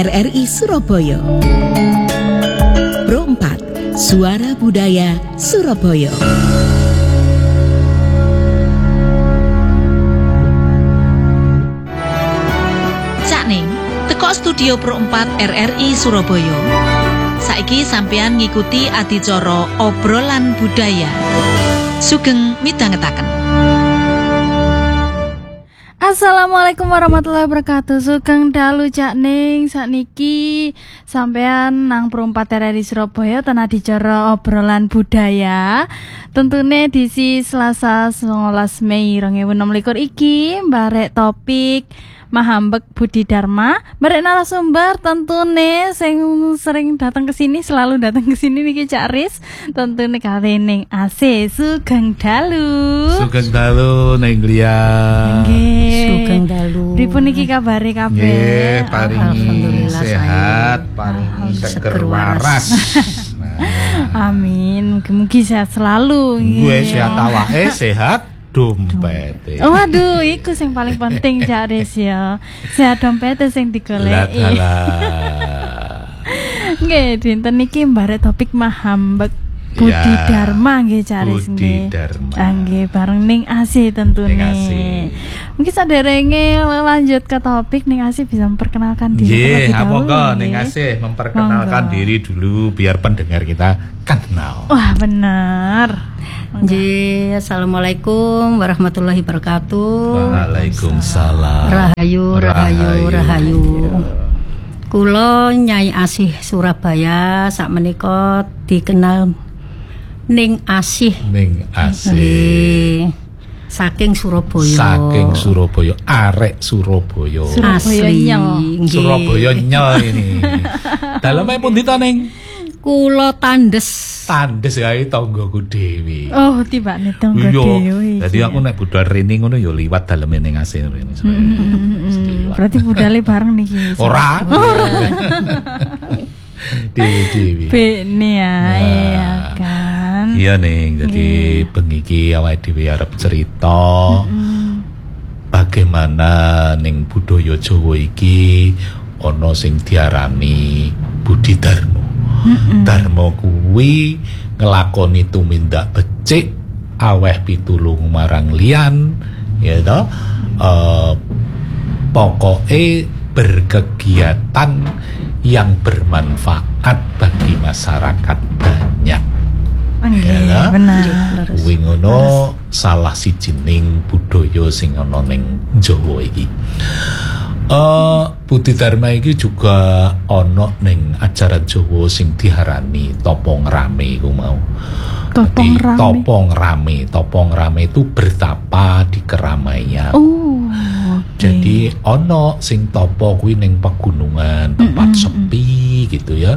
RRI Surabaya. Pro 4, Suara Budaya Surabaya. Cak Ning, teko studio Pro 4 RRI Surabaya. Saiki sampean ngikuti adicara obrolan budaya. Sugeng midhangetaken. Assalamualaikum warahmatullahi wabarakatuh. Sugeng dalu Cak Ning, sakniki sampean nang Pro 4 RRI Surabaya ten adicara obrolan budaya. Tentune edisi Selasa 19 Mei 2026 iki mbarek topik Mahambek Budi Dharma, merek narasumber tentune sing sering datang ke sini, selalu datang ke sini niki Cak Riz, tentune kali ning AC. Sugeng dalu. Sugeng dalu ning Lia. Nggih. Sugeng dalu. Pripun niki kabare kabeh? Nggih, paringi sehat, paringi seger waras. Amin. Mugi-mugi sehat selalu. Gue sehat awake, sehat dompete. Waduh, iku sing paling penting Cak Riz ya. Sehat dompete sing digoleki. Nggih, dinten niki mbarek topik Mahambek Budi Dharma nggih Cak Riz nggih. Budi Dharma. Nggih, bareng ning AC tentune. Mungkin saderenge lanjut ke topik ning AC bisa memperkenalkan diri terlebih dahulu. Monggo ning AC memperkenalkan diri dulu biar pendengar kita kenal. Wah, bener. Nggih, assalamualaikum warahmatullahi wabarakatuh. Waalaikumsalam. Rahayu. Kula Nyai Asih Surabaya sakmenika dikenal Ning Asih. Nggih. Saking Surabaya. Arek Surabaya. Asli. Surabaya nyel ini. Daleme pundi ta Ning? Kula tandes kae tanggoku dhewe. Oh, tibane tanggo dhewe. Dadi aku nek budal rene ngono ya liwat daleme ning asin rene. Berarti budale bareng niki. Ora. Dewi. Bene ya kan. Iya Ning, jadi bengi iki awake dhewe arep cerita bagaimana ning budaya Jawa iki ana sing diarani Budi Dharma. Dharma kuwi ngelakoni tumindak becik aweh pitulung marang liyan ya toh, pokoke berkegiatan yang bermanfaat bagi masyarakat banyak. Ya, benar. Kuwi ngono salah sijining budaya sing ana ning Jawa iki. Budi Dharma iki juga ana ning ajaran Jawa sing diarani topong rame iku mau. Topong rame itu bertapa di keramaian. Jadi ana sing topo kuwi ning pegunungan, tempat sepi gitu ya.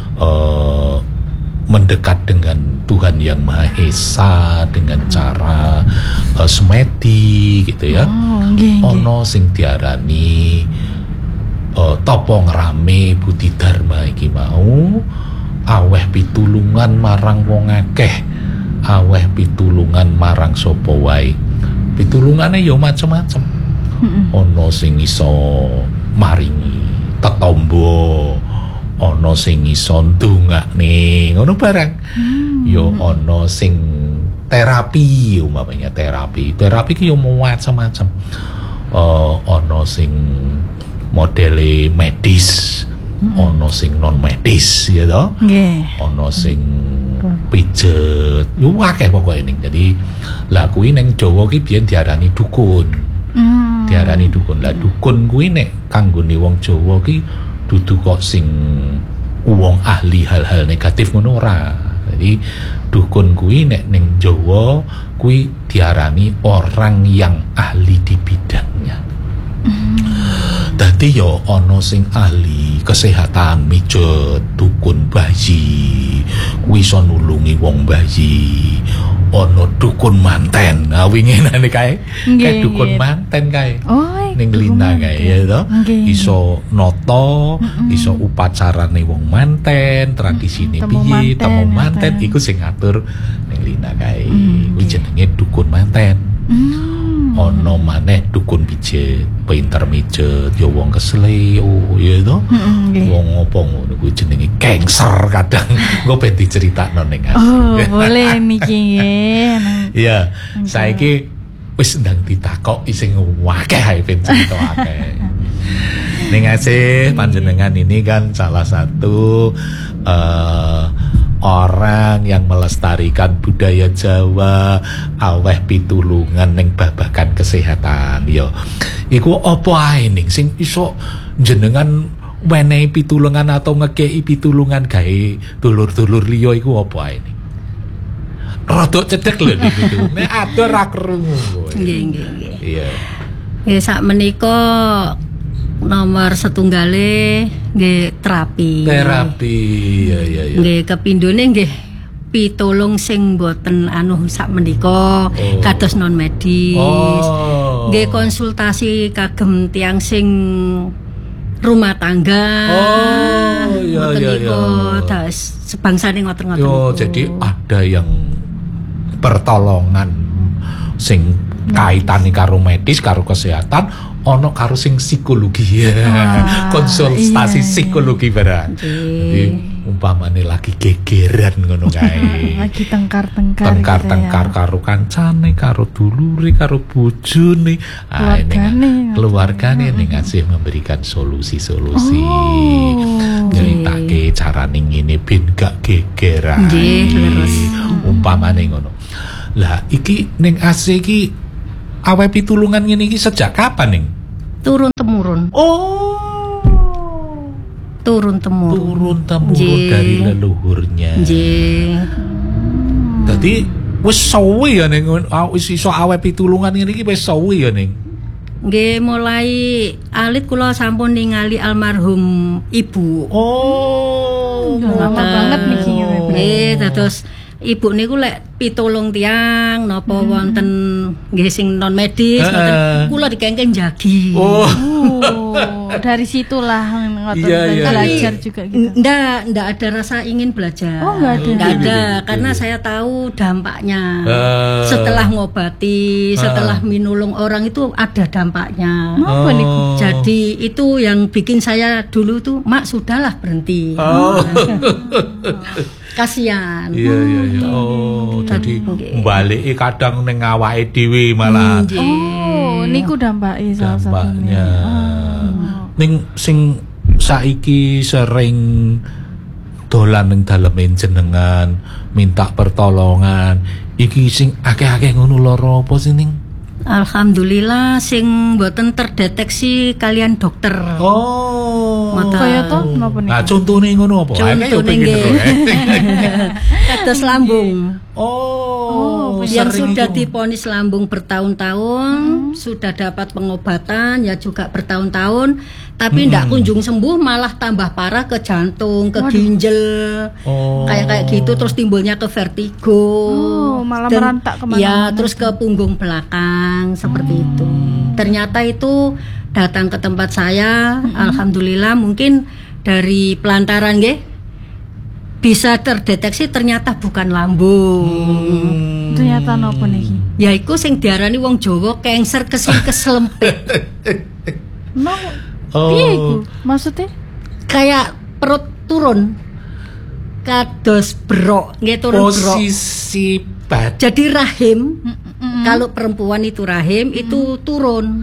Mendekat dengan Tuhan Yang Maha Esa dengan cara semedi gitu ya. Ono sing diarani topong rame Budi Dharma iki mau aweh pitulungan marang wong akeh, aweh pitulungan marang sapa wae. Pitulungane ya macem-macem. Ono sing iso maringi tetombo, ana sing iso ndongakne ngono barang. Yo ana sing terapi, umpamanya terapi ki yo macam-macam. Ana sing modele medis, ana sing non medis ya toh. Nggih. Ana sing pijet, yo akeh pokoke ning. Jadi lah kuwi ning Jawa ki biyen diarani dukun. Diarani dukun. Lah dukun kuwi nek kanggone wong Jawa ki dudu kok sing wong ahli hal-hal negatif ngono ora. Jadi dukun kuwi nek ning Jawa kuwi diarani orang yang ahli di bidangnya. Dadi yo ana sing ahli kesehatan mijet dukun bayi, kuwi iso nulungi wong bayi. Ana dukun manten. Nah winginane kae dukun manten kae. Ning Lina kae ya to. Iso nata, iso upacarane wong manten, tradisine piye, temu manten iku sing ngatur ning Lina kae. Kuwi jenenge dukun manten. Ono maneh dukun pijet, pinter mijet, ya wong kesele, ya to. Wong apa ngono kuwi jenenge cancer kadang. Engko ben diceritakno ning Oh, boleh niki nggih. Iya, saiki wis ndang ditakoki sing akeh ae ben cerita akeh. Ning asih panjenengan ini kan salah satu orang yang melestarikan budaya Jawa, aweh pitulungan ning babagan kesehatan. Yo, iku apa ae ning sing iso jenengan wenehi pitulungan atau ngekei pitulungan gawe dulur-dulur liya iku apa ae ning? Rodok cedhek lho niku. Nek ado ra krungu. Nggih. Iya. Nggih sak menika nomor setunggale nggih terapi. Iya. Nggih kepindhone nggih pitulung sing boten sak menika kados non medis. Nggih konsultasi kagem tiyang sing rumah tangga. Iya. Sebangsane ngoten-ngoten. Yo, jadi ada yang pertolongan sing kaitane karo medis, karo kesehatan, ono karo sing psikologi. Konsultasi psikologi barang. Jadi umpamane lagi gegeran ngono kae. Lagi tengkar-tengkar karo kancane, karo dulure, karo bojone, keluargane ning ngasih memberikan solusi-solusi. Nyeritake carane ngene ben gak gegeran. Nggih, leres. Umpamane ngono. Lah iki ning asih iki awet pitulungan ngene iki sejak kapan ning? Turun temurun. Turun temurun dari leluhurnya. Nggih. Dadi wis suwe ya ning wis iso awet pitulungan ngene iki wis suwe ya ning. Nggih mulai alit kula sampun ningali almarhum ibu. Lama banget niki. Nggih dados ibu niku lek pitulung tiyang napa wonten nggih sing non medis ngoten kula dikengken jagi. Dari situlah ngoten belajar juga gitu. Ndak ada rasa ingin belajar. Ndak ada karena saya tahu dampaknya. Setelah ngobati, setelah minulung orang itu ada dampaknya. Apa niku? Jadi itu yang bikin saya dulu tuh, Mak sudahlah berhenti. Kasihan. Iya. Jadi balike kadang ning awake dhewe malah. Niku dampake salah satunya. Ning sing saiki sering dolan ning daleme jenengan minta pertolongan, iki sing akeh-akeh ngono lara apa sih ning? Alhamdulillah sing mboten terdeteksi kalian dokter. Kaya to napa niku? Nah, contone ngono apa? Contone nggih. Kados lambung. Yang sudah diponis lambung bertahun-tahun, sudah dapat pengobatan ya juga bertahun-tahun, tapi ndak kunjung sembuh, malah tambah parah ke jantung, ke ginjal. Kayak gitu terus timbulnya ke vertigo. Malah merantak kemana-mana. Ya, terus ke punggung belakang seperti itu. Ternyata itu datang ke tempat saya, alhamdulillah mungkin dari pelantaran nggih bisa terdeteksi ternyata bukan lambung. Ternyata napa niki? Ya iku sing diarani wong Jawa cancer keslempit. Piye iku? Maksudnya? Kayak perut turun. Kados berok, nggih turun berok. Posisi bad. Jadi rahim kalau perempuan itu rahim itu turun.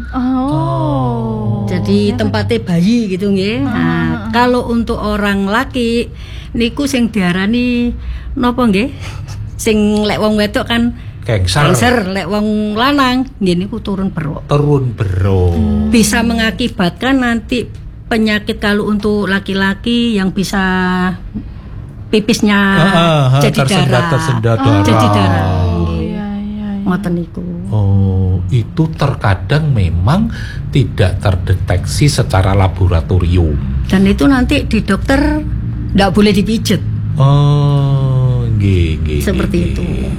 Jadi tempatnya bayi gitu nggih. Nah, kalau untuk orang laki niku sing diarani napa nggih? Sing lek wong wedok kan cancer, lek wong lanang nggih niku turun berok. Bisa mengakibatkan nanti penyakit kalau untuk laki-laki yang bisa pipisnya jadi tersendat darah. Jadi darah. Ngoten niku. Itu terkadang memang tidak terdeteksi secara laboratorium. Dan itu nanti di dokter ndak boleh dipijet. Seperti itu.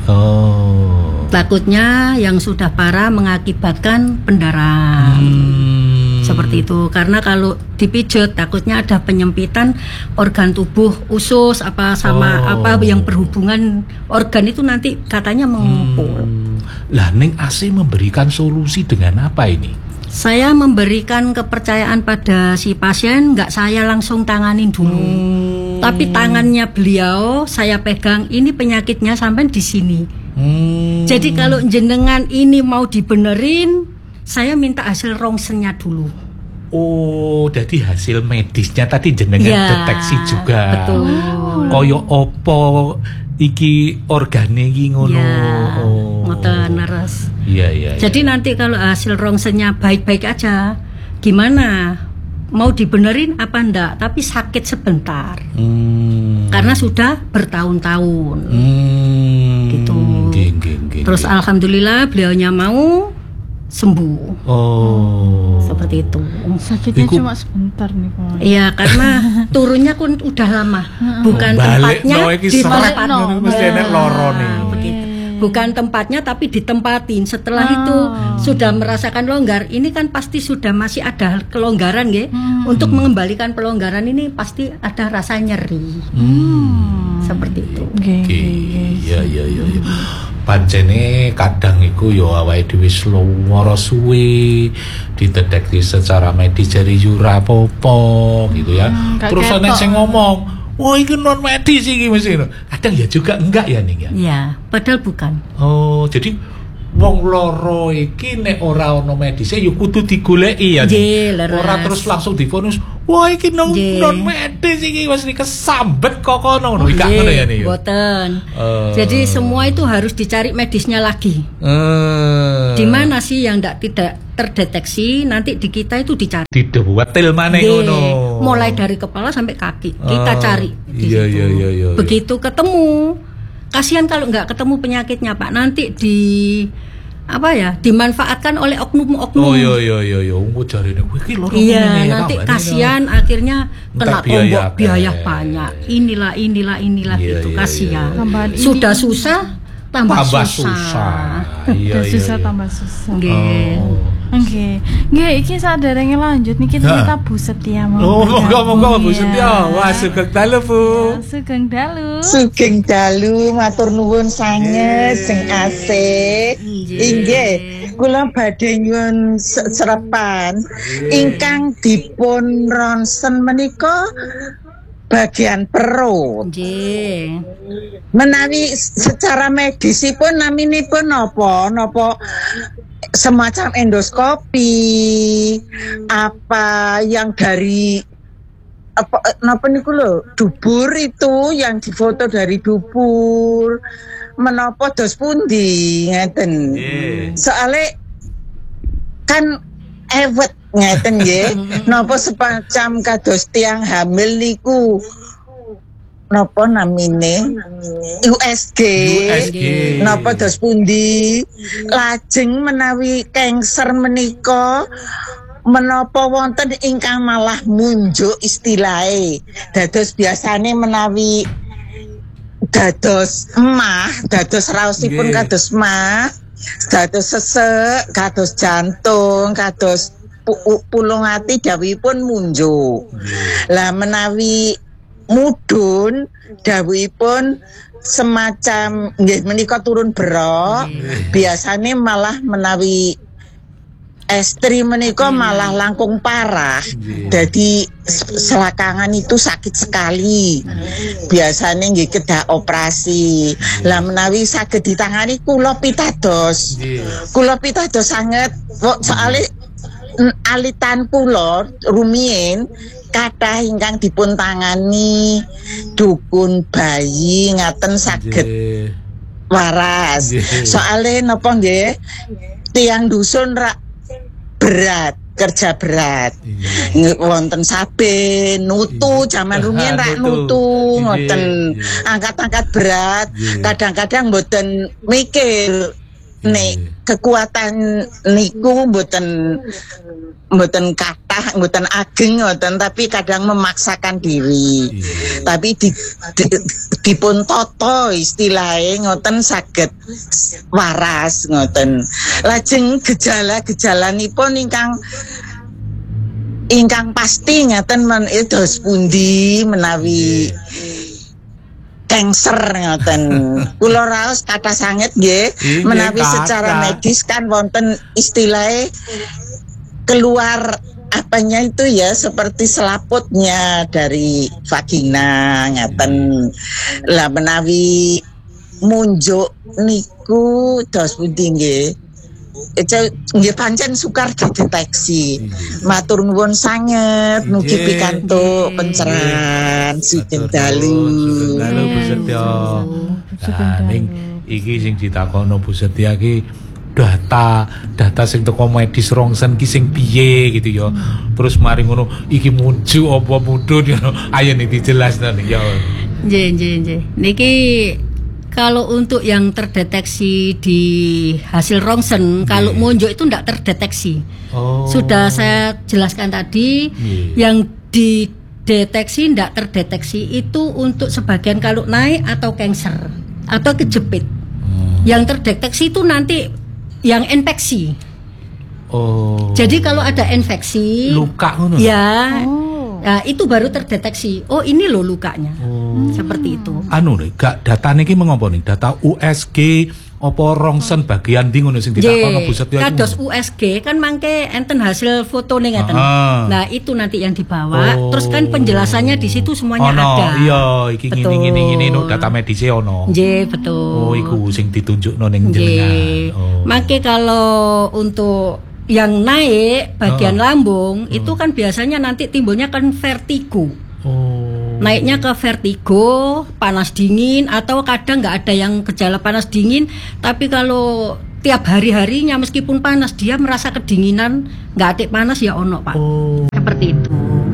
Takutnya yang sudah parah mengakibatkan pendarahan. Seperti itu, karena kalau dipijet takutnya ada penyempitan organ tubuh, usus apa sama apa yang berhubungan organ itu nanti katanya mengumpul. Lah Ning Asih memberikan solusi dengan apa ini? Saya memberikan kepercayaan pada si pasien, nggak saya langsung tanganin dulu. Tapi tangannya beliau saya pegang, ini penyakitnya sampai di sini. Jadi kalau jenengan ini mau dibenerin, saya minta hasil rongsennya dulu. Oh, jadi hasil medisnya tadi jenengan deteksi juga. Betul. Koyo opo iki organe iki ngono. Ngoten leres. Iya. Jadi nanti kalau hasil rongsennya baik-baik aja, gimana? Mau dibenerin apa enggak? Tapi sakit sebentar. Karena sudah bertahun-tahun. Gitu. Terus alhamdulillah beliaunya mau sembuh. Seperti itu. Sakitnya cuma sebentar nih Pak. Iya, karena turunnya kan udah lama. Bukan tempatnya di tempat. Mesti enek loro nih. Begitu. Bukan tempatnya tapi ditempatin. Setelah itu sudah merasakan longgar, ini kan pasti sudah masih ada kelonggaran ya. Untuk mengembalikan pelonggaran ini pasti ada rasa nyeri. Seperti itu. Iya. Pancene kadang iku yo awake dhewe lara suwe dideteksi secara medis jadi ora apa-apa gitu ya. Terus ana sing ngomong, "Wah, iki non medis iki mesti." Kadang ya juga enggak ya Ning ya. Iya, padahal bukan. Oh, jadi wong loro iki nek ora ono medise ya kudu digoleki ya. Ora terus langsung divonis, "Wah, iki non medis iki wis kesambet kok kono." Ngono iki ngono ya nih. Boten. Jadi semua itu harus dicari medisnya lagi. Di mana sih yang tidak terdeteksi, nanti di kita itu dicari. Didewetil maneh ngono. Mulai dari kepala sampai kaki kita cari. Iya. Begitu ketemu, kasihan kalau nggak ketemu penyakitnya Pak, nanti dimanfaatkan oleh oknum-oknum. Oh iya. Engko jarene kowe iki loro ngene. Iya, nanti kasihan akhirnya kena tombok biaya banyak. Inilah gitu, kasihan. Sudah susah tambah susah. Iya. Susah tambah susah. Nggih. Nggih, iki saderenge lanjut niki kita Bu Setia mau. Monggo Bu Setia. Wah, sugeng dalu Bu. Sugeng dalu, matur nuwun sanget sing asih. Inggih, kula badhe nyuwun serepan ingkang dipun ronsen menika bagian perut. Nggih. Menawi secara medisipun naminipun napa semacam endoskopi apa yang dari napa niku lho, dubur itu yang difoto dari dubur menapa dos pundi ngeten. Soale kan ewet ngeten nggih. Napa semacam kados tiang hamil niku napa namine USG napa dos pundi, lajeng menawi cancer menika menapa wonten ingkang malah munjuk istilahe, dados biasane menawi dados emah, dados raosipun kados emah, dados sesek, kados jantung, kados pulung ati dawuhipun munjuk. Lah menawi mudhun dawuhipun semacam nggih menika turun berok, biasane malah menawi estri menika malah langkung parah. Jadi selakangan itu sakit sekali. Biasanya nggih kedah operasi. Lah menawi saged ditangani kula pitados. Kula pitados sanget soalé alitan kula rumiyin kathah ingkang dipun tangani dukun bayi ngaten saged waras. Soale napa nggih tiyang dusun rak berat, kerja berat. Wonten saben nutu zaman rumiyin rak nutu ngoten angkat-angkat berat, kadang-kadang mboten mikir nek kekuatan niku mboten kathah, mboten ageng ngoten, tapi kadang memaksakan diri. Tapi dipun toto istilahe ngoten saged waras ngoten. Lajeng gejala-gejalanipun ingkang pasti ngaten dos pundi menawi cancer ngoten. Kula raos kathah sanget nggih menawi secara medis kan wonten istilahnya keluar apanya itu ya seperti selaputnya dari vagina ngaten. Lah menawi munjuk niku dos pundi nggih. Nggih pancen sukar dideteksi. Matur nuwun sanget mugi pikantuk pencerahan Sugeng Dalu. Bu Setya. Ning iki sing ditakono Bu Setya ki data sing teko medis rongsen ki sing piye gitu ya. Terus mari ngono iki munjuk apa mudhun ya. Ayo niki dijelasno nih ya. Nggih. Niki kalau untuk yang terdeteksi di hasil rongsen, kalau munjuk itu tidak terdeteksi. Sudah saya jelaskan tadi, yang dideteksi tidak terdeteksi itu untuk sebagian kalau naik atau cancer atau kejepit. Yang terdeteksi itu nanti yang infeksi. Jadi kalau ada infeksi, luka ngono. Ya. Nah, itu baru terdeteksi. Oh, ini loh lukanya. Seperti itu. Gak datane iki mengopo nih? Data USG apa rongsen bagian ndi ngono sing ditakono Bu Setya. Kados USG kan mangke enten hasil fotone ngeten. Nah, itu nanti yang dibawa. Terus kan penjelasannya di situ semuanya ada. Iya, iki ngene data medise ono. Nggih, betul. Iku sing ditunjukno ning jenengan. Mangke kalau untuk yang naik bagian lambung itu kan biasanya nanti timbulnya kan vertigo. Naiknya ke vertigo, panas dingin, atau kadang nggak ada yang gejala panas dingin, tapi kalau tiap hari-harinya meskipun panas dia merasa kedinginan, nggak atik panas ya ono Pak. Seperti itu.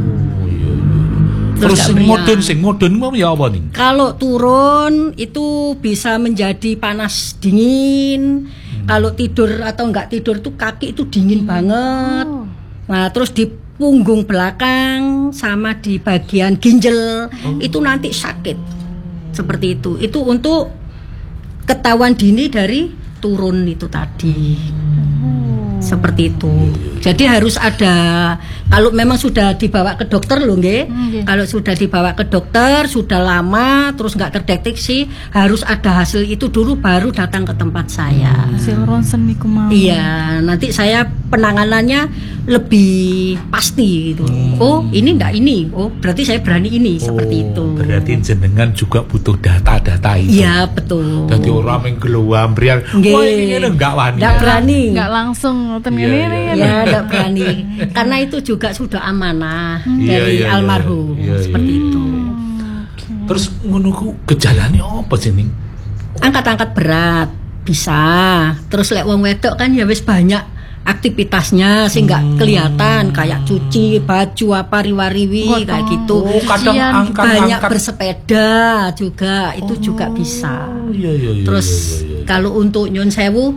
Terus sing mudun mau ya apa nih? Kalau turun itu bisa menjadi panas dingin. Kalau tidur atau enggak tidur tuh kaki itu dingin banget. Nah, terus di punggung belakang sama di bagian ginjal itu nanti sakit. Seperti itu. Itu untuk ketahuan dini dari turun itu tadi. Seperti itu. Jadi harus ada, kalau memang sudah dibawa ke dokter loh nggih. Kalau sudah dibawa ke dokter, sudah lama terus nggak terdeteksi, harus ada hasil itu dulu baru datang ke tempat saya. Hasil ronsen niku mau. Iya, nanti saya penanganannya lebih pasti gitu. Oh, ini enggak ini. Oh, berarti saya berani ini, seperti itu. Berarti jenengan juga butuh data-data itu. Iya, betul. Dadi ora mung glowambrian. Wah, ini enggak wani. Enggak berani. Enggak langsung ngoten ngene. Ya, enggak berani. Karena itu juga sudah amanah dari almarhum. Seperti itu. Terus ngono ku gejalane apa sih ning? Angkat-angkat berat bisa. Terus lek wong wedok kan ya wis banyak aktivitasnya sih nggak kelihatan kayak cuci baju apa riwa-riwi kayak gitu. Kadang banyak bersepeda juga itu juga bisa. Terus kalau untuk nyun sewu,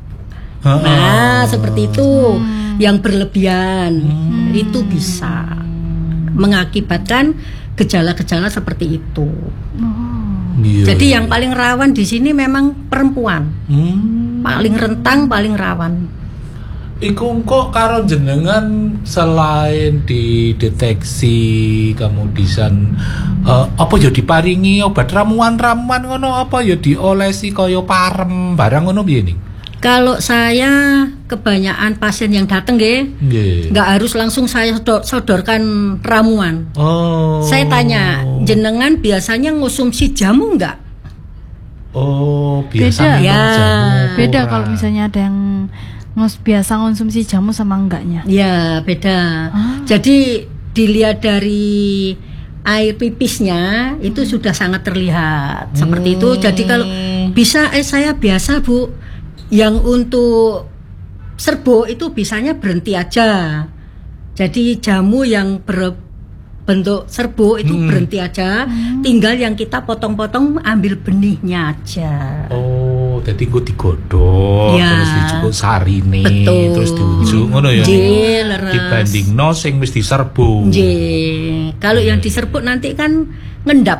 nah seperti itu yang berlebihan itu bisa mengakibatkan gejala-gejala seperti itu. Jadi yang paling rawan di sini memang perempuan, paling rentang, paling rawan. Iku kok karo jenengan selain dideteksi kemudian apa ya diparingi obat ramuan-ramuan ngono apa ya diolesi kaya parem barang ngono piye ning? Kalau saya kebanyakan pasien yang datang nggak harus langsung saya sodorkan ramuan. Saya tanya, jenengan biasanya ngonsumsi jamu nggak? Biasa jamu. Beda kalau misalnya ada yang biasa konsumsi jamu sama enggaknya. Ya, beda. Jadi dilihat dari air pipisnya itu sudah sangat terlihat seperti itu. Jadi kalau bisa saya biasa Bu, yang untuk serbuk itu bisanya berhenti aja. Jadi jamu yang berbentuk serbuk itu berhenti aja. Tinggal yang kita potong-potong ambil benihnya aja. Jadi gue digodhog terus dicukup sarine terus diunjuk ngono ya. Dibandingno sing wis diserbuk. Nggih. Kalau yang diserbuk nanti kan ngendap.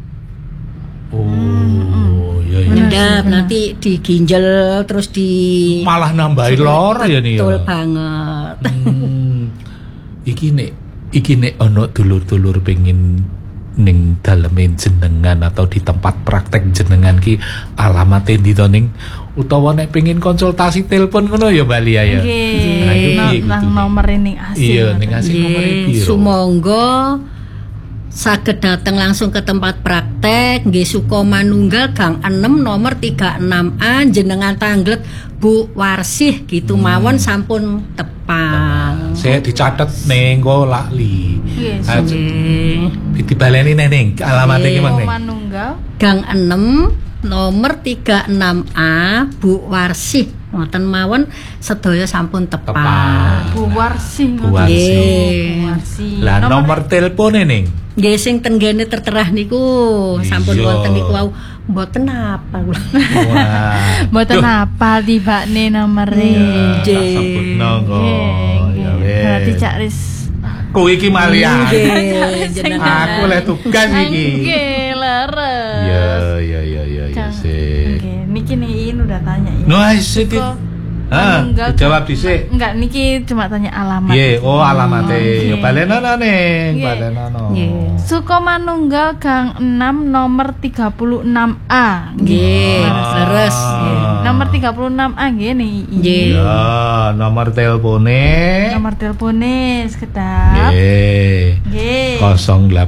Ngendap nanti di ginjal terus di malah nambahi lor ya nih. Betul banget. Iki nek ana dulur-dulur pengen ning daleme jenengan atau di tempat praktek jenengan ki alamate ndi to ning utawa nek pengin konsultasi telepon ngono ya Bali ya. Nggih. Nang nomor ning asing. Iya, ning asing nomor piro? Sumangga saged dateng langsung ke tempat praktek nggih Sukomanunggal Gang 6 nomor 36A jenengan tanglet Bu Warsih gitu mawon sampun tepang. Saya dicatet ning kok lali. Nggih. Dibaleni ning alamate ki Mang. Sukomanunggal Gang 6 nomor 36A Bu Warsih ngoten mawon sedaya sampun tepang. Bu Warsih. Lah nomor telepone ning nggih sing tenggene tertera niku sampun wonten niku wau mboten apa kula. Wah. Mboten apa tibane nomere. Nggih. Ya wis. Berarti Cak Ris aku iki malian. Aku le tugas iki. Nggih, leres. Ya sih. Nggih, niki Niin udah tanya ya. No, sik. Jawab dhisik. Enggak, niki cuma tanya alamat. Iya, alamate. Ya balenono ning, balenono. Nggih. Sukomanunggal Gang 6 nomor 36A. Nggih, leres. Nomor 36A nggih nggih. Ya, nomor telepone. Nomor telepone sekedap. Nggih. 085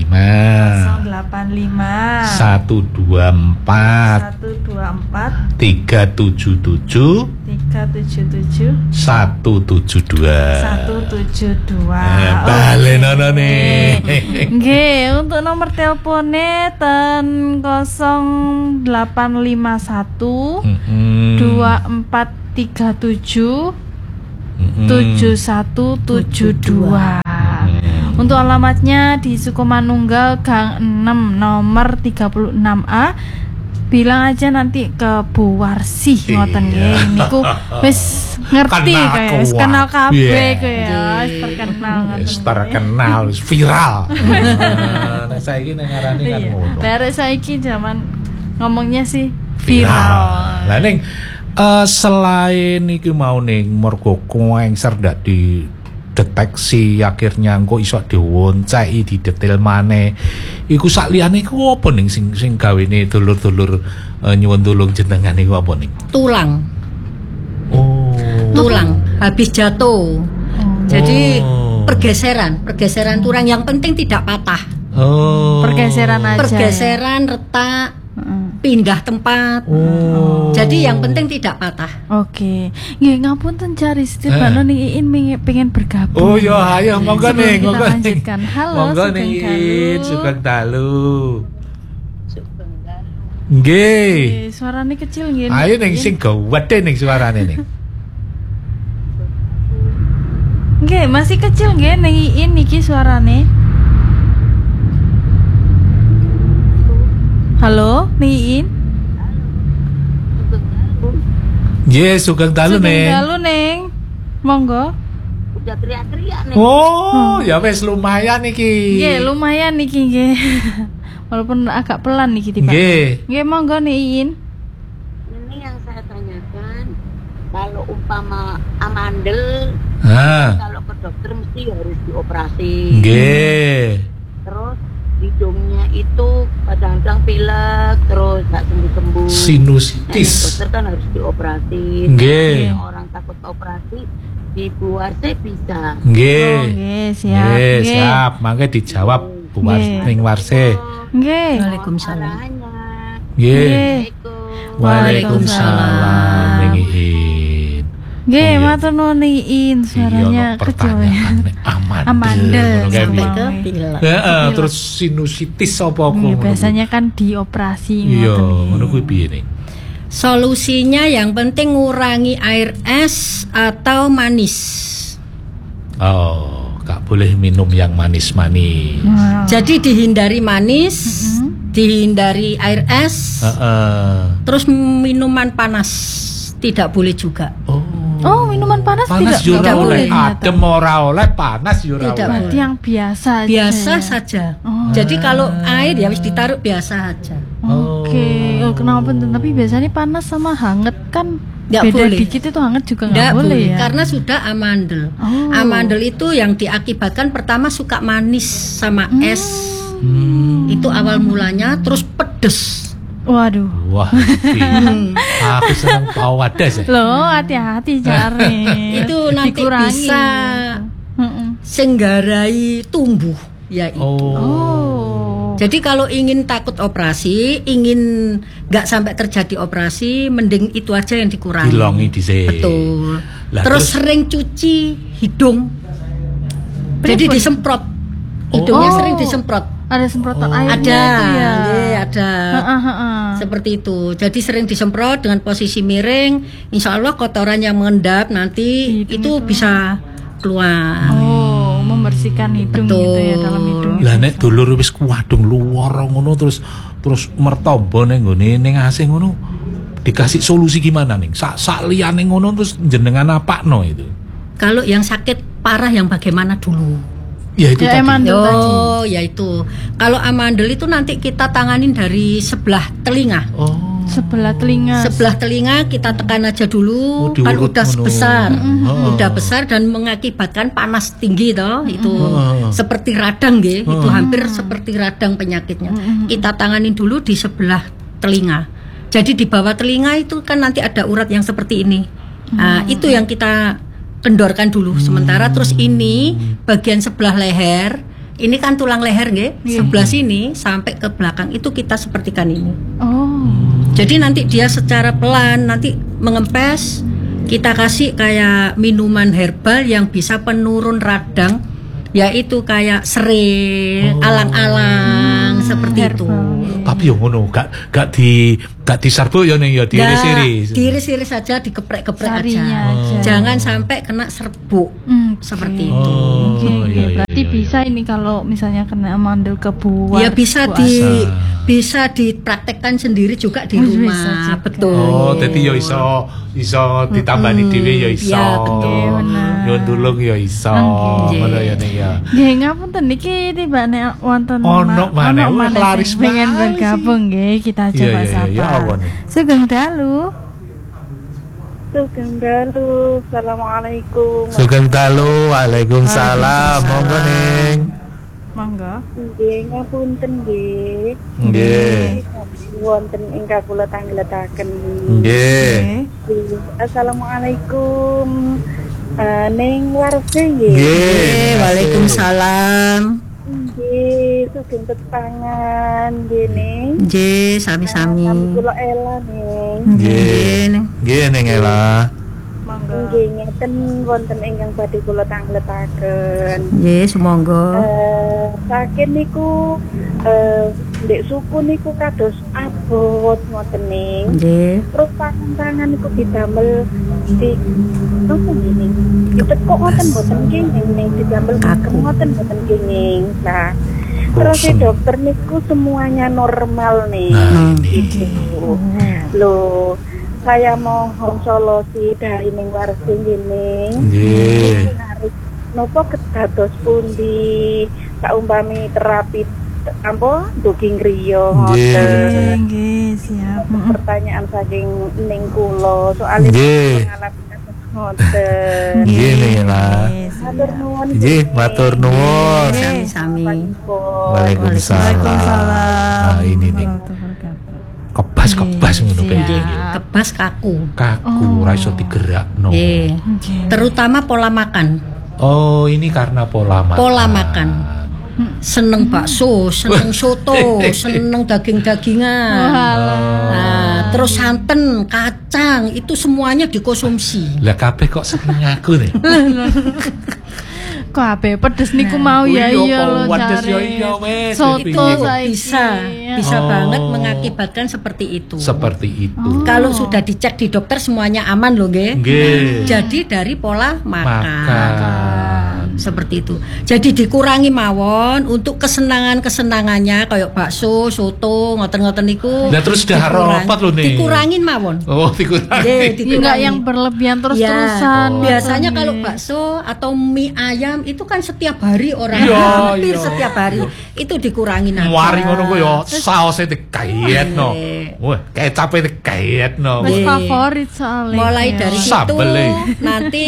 124 377 172 balenono nih. Nggih, untuk nomor teleponnya ten 0851 2437 7172. Untuk alamatnya di Sukomanunggal Gang 6 nomor 36A. Bilang aja nanti ke Bu Warsih ngoten nggih. Niku wis ngerti kayak wis kenal kabeh kayak wis terkenal ngoten. Wis terkenal, wis viral. Nah, saiki ning ngarani kan ngono. Bare saiki zaman ngomongnya sih viral. Lah ning selain iki mau ning mergo koengser ndak di deteksi akhirnya engko iso diwoncai di detail maneh iku sak liyane iku apa ning sing gawene dulur-dulur nyuwun tulung jenengan iku apa ning tulang habis jatuh jadi pergeseran tulang yang penting tidak patah pergeseran aja pergeseran retak pindah tempat. Jadi yang penting tidak patah. Oke. Nggih ngapunten cari Stefano nih pengen bergabung. Oh ya ayo monggo nih, monggo lanjutkan. Halo Sugeng Dalu. Nggih. Suarane kecil nggih. Ayo ning sing gawedhe ning suarane ning. Nggih, masih kecil nggih ning Iin iki suarane. Halo, Niin. Yes, Sugeng Dalu neng. Sugeng Dalu neng. Monggo. Udah teriak-teriak nih. Ya wes lumayan iki. Nggih, lumayan iki nggih. Walaupun agak pelan niki tiba. Nggih, monggo Niin. Ini yang saya tanyakan, kalau umpama amandel, kalau ke dokter mesti harus dioperasi. Nggih. Terus hidungnya itu kadang-kadang pilek terus nggak sembuh-sembuh. Sinusitis. Dokter kan harus dioperasi. Nggih. Orang takut operasi di Bu Warsih bisa. Nggih. Siap. Siap. Mangke dijawab Bu Warsih. Nggih. Waalaikumsalam. Nggih. Waalaikumsalam. Nggih, matur nuwun Niin, suaranya kecil ya. Amandel sampai ke pilek. Heeh, terus sinusitis apa kok? Biasanya kan dioperasi iya, ngono kuwi piye nih? Solusinya yang penting ngurangi air es atau manis. Oh, gak boleh minum yang manis-manis. Wow. Jadi dihindari manis, dihindari air es, terus minuman panas tidak boleh juga. Oh, minuman panas tidak boleh. Adem ora oleh, panas yo ora oleh. Berarti yang biasa saja. Jadi kalau air ya harus ditaruh biasa saja. Oke. Kenapa penting? Tapi biasanya panas sama hangat kan nggak beda boleh. Dikit itu hangat juga nggak boleh ya. Karena sudah amandel. Amandel itu yang diakibatkan pertama suka manis sama es. Itu awal mulanya, terus pedes. Waduh. Wah, aku senang tahu wadas ya. Loh, hati-hati cari. Itu nanti dikurangi. bisa senggarai tumbuh ya itu. Jadi kalau ingin takut operasi, ingin nggak sampai terjadi operasi, mending itu aja yang dikurangi. Dilongi dhisik. Betul. Lah, terus sering cuci hidung. Jadi disemprot. Hidungnya sering disemprot. Ada semprotan airnya Ada, itu ya. ada. Seperti itu. Jadi sering disemprot dengan posisi miring. Insya Allah kotoran yang mengendap nanti itu bisa keluar. Membersihkan hidung gitu ya, dalam hidung. Lah nek dulur wis kuwadung luar ngono terus mertobo ning nggone ning AC ngono dikasih solusi gimana ning? Sak liyane ngono terus jenengan apakno itu? Kalau yang sakit parah yang bagaimana dulu? Ya itu tadi. Oh, ya itu. Kalau amandel itu nanti kita tanganin dari sebelah telinga. Sebelah telinga. Sebelah telinga kita tekan aja dulu, kan udah besar. Udah besar dan mengakibatkan panas tinggi toh, itu seperti radang nggih, itu hampir seperti radang penyakitnya. Kita tanganin dulu di sebelah telinga. Jadi di bawah telinga itu kan nanti ada urat yang seperti ini. Nah, itu yang kita kendorkan dulu sementara. Terus ini bagian sebelah leher, ini kan tulang leher nggih, sebelah sini sampai ke belakang itu kita sepertikan ini. Jadi nanti dia secara pelan nanti mengempes, kita kasih kayak minuman herbal yang bisa penurun radang, yaitu kayak serai, alang-alang seperti itu. Tapi yo ngono, gak diserbu yo ning yo diiris-iris. Diiris-iris saja, dikeprek-keprek aja. Jangan sampai kena serbuk. Seperti itu. Berarti bisa ini kalau misalnya kena amandel kebuat. Ya bisa bisa dipraktekkan sendiri juga di rumah. Betul. Jadi yo iso ditambani dhewe yo iso. Ya, betul. Yo ndulung yo iso. Ngono ya ning ya. Nggih, ngapunten niki tibane wonten maneh laris pengen bergabung nggih, kita coba sapa. Sugeng dalu. Sugeng dalu. Assalamualaikum. Sugeng dalu. Waalaikumsalam. Monggo ning. Monggo. Nggih, ngapunten nggih. Nggih. Wonten ingkang kula tangletaken. Nggih. Assalamualaikum. Ning warse nggih. Nggih. Waalaikumsalam. Nggih, sugeng tetangan nggih ning. Nggih, sami-sami. Kula Ela ning. Nggih. Nggih ning Ela. Nggih, ngeten wonten ingkang badhe kula tangletaken. Nggih, sumangga. Saking niku ndek suku niku kados abot ngoten ning. Nggih. Terus tangan niku didamel di nopo ngene. Yupet kok ngoten mboten kenging ning didamel kagem ngoten mboten kenging. Nah, terus si dokter niku semuanya normal nih. Gitu. Loh, saya mohon solusi dari ning warsi ngene. Nggih. Nopo kedados pundi saumpami terapi daging riyo ngoten. Nggih, siap. Pertanyaan saking ning kula soal pengalaman ngoten. Nggih ning lah. Matur nuwun. Nggih, matur nuwun. Sami-sami. Waalaikumsalam. Nah, ini nih. Kebas ngono kayak Kebas kaku. Ra iso digerakno. Nggih. Terutama pola makan. Oh, ini karena pola makan. Pola makan. Seneng bakso, seneng soto, seneng daging-dagingan. Nah, terus santen, kacang, itu semuanya dikonsumsi. Lah kabeh kok seneng aku nih. Kabeh pedes niku mau ya iya lho cari. Soto bisa banget mengakibatkan seperti itu. Seperti itu. Kalau sudah dicek di dokter semuanya aman loh, nggih. Jadi dari pola makan. Seperti itu. Jadi dikurangi mawon untuk kesenangannya kayak bakso, soto, ngoten-ngoten niku. Nah terus dahar 4 lho nih. Dikurangin mawon. Oh, dikurangin. Enggak yang berlebihan terus-terusan. Biasanya kalau bakso atau mie ayam itu kan setiap hari orang hampir setiap hari itu dikurangin aja. Mari ngono ku yo saose dikayetno. Wah, kecape dikayetno. Wis favorit soalnya. Mulai dari situ nanti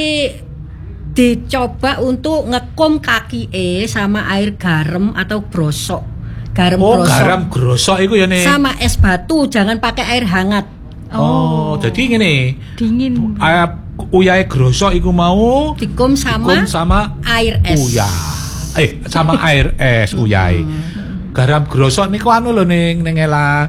dicoba untuk ngekom kaki sama air garam atau brosok. garam grosok. grosok. Garam grosok iku ya nih. Sama es batu, jangan pakai air hangat. Oh, jadi ngene. Dingin. Uyahe grosok iku mau dikum sama air es. Sama air es uyahe. Garam grosok niku anu lho ning Ela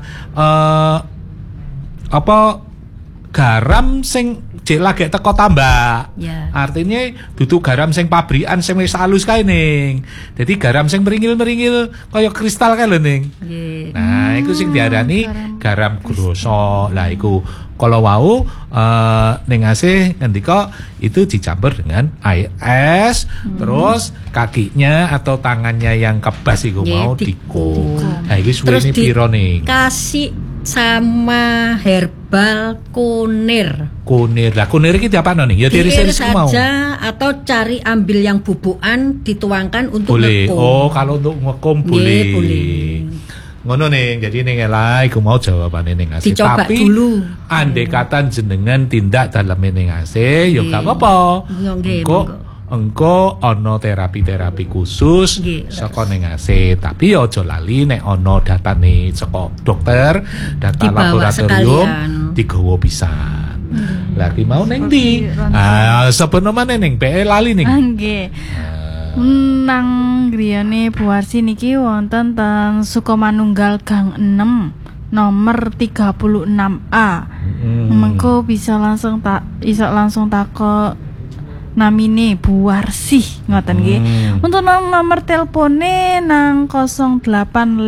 garam sing jek lagi teko tambak. Yeah. Artinya dudu garam sing pabrikan sing wis halus kae ning. Dadi garam sing meringil-meringil kaya kristal kae lho ning. Yeah. Nah, iku sing diarani garam grosok. Lah iku kalau wau ning asih ngendika itu dicampur dengan air es, terus kakinya atau tangannya yang kebas iku mau dikum. Nah, iku suwene piro ning? Kasih sama herbal kunir. Lah kunir iki diapano nih? Ya diiris-iris mau. Saja atau cari ambil yang bubukan dituangkan untuk boleh. ngekum. Oh, kalau untuk ngekum boleh. Ngono ning, jadi ning Ela iku mau jawabane ning asih. Dicoba tapi dulu. andekatan jenengan tindak dalam ning asih ya gak apa-apa. Engko ana terapi-terapi khusus saka ning asih, tapi ya aja lali nek ana datane saka dokter, data laboratorium digawa pisan. Lagi mau ning ndi? Sapa namane ning PE lali ning. Nggih. Nang griyane Bu Warsi niki wonten teng Sukomanunggal Gang 6 nomor 36A. Mengko bisa langsung langsung takok namine Bu Warsi ngoten nggih. Untuk nomor telepone nang 0851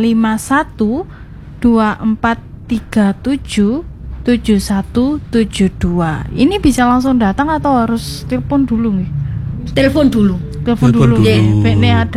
2437 7172. Ini bisa langsung datang atau harus telepon dulu nih? Telepon dulu. Nggih, ada